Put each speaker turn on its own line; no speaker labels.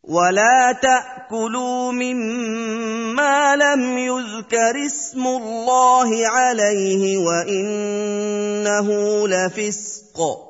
ولا تأكلوا مما لم يذكر اسم الله عليه وإنه لفسق